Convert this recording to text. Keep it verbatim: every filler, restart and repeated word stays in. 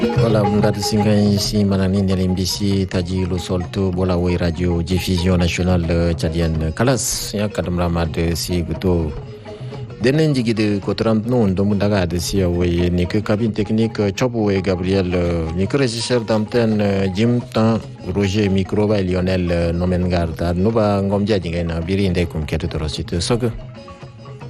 Voilà, mdada singa ici mananini alimbisi taji lo solto bola way radio diffusion nationale tchadienne kalas ya kadam ramad si guto denen jigide ko tram non do mundaga de si way ni que cabine technique chobo et Gabriel ni que régisseur d'antenne Jim Tan Roger micro ba Lionel Nomengarda no ba ngom jaji ngena biri ndey kum keto to site sogo